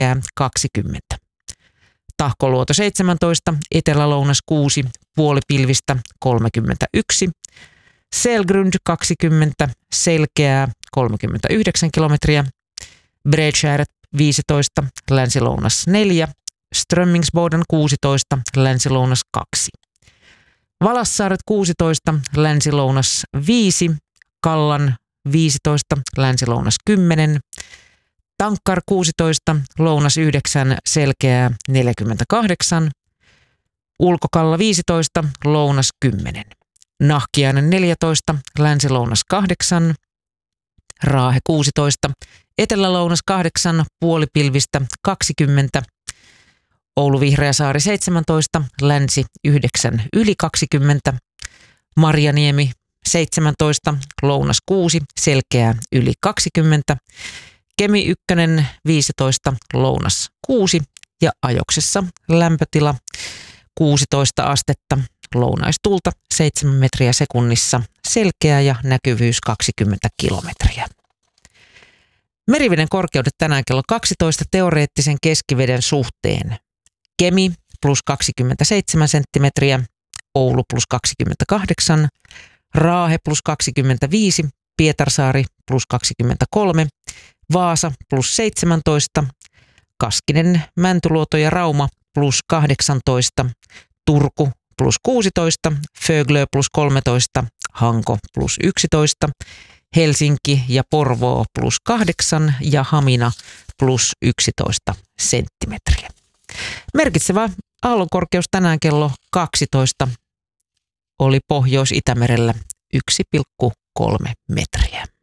selkeää 20. Tahkoluoto 17, etelä-lounas 6, puolipilvistä 31. Selgrund 20, selkeää 39 kilometriä. Bredskäret 15, länsi-lounas 4. Strömmingsboden 16, länsi-lounas 2. Valassaaret 16, länsi-lounas 5. Kallan 15, länsi-lounas 10. Tankkar 16, lounas 9, selkeää 48. Ulkokalla 15, lounas 10. Nahkiainen 14, länsi-lounas 8. Raahe 16, etelä-lounas 8, puolipilvistä 20. Oulu Vihreäsaari 17, länsi 9, yli 20. Marjaniemi 17, lounas 6, selkeää yli 20. Kemi 1, 15, lounas 6 ja ajoksessa lämpötila 16 astetta, lounaistulta 7 metriä sekunnissa, selkeä ja näkyvyys 20 kilometriä. Meriveden korkeudet tänään kello 12 teoreettisen keskiveden suhteen. Kemi plus 27 senttimetriä, Oulu plus 28, Raahe plus 25, Pietarsaari plus 23, Vaasa plus 17, Kaskinen, Mäntyluoto ja Rauma plus 18, Turku plus 16, Föglö plus 13, Hanko plus 11, Helsinki ja Porvoo plus 8 ja Hamina plus 11 senttimetriä. Merkitsevä aallonkorkeus tänään kello 12 oli Pohjois-Itämerellä 1,3 metriä.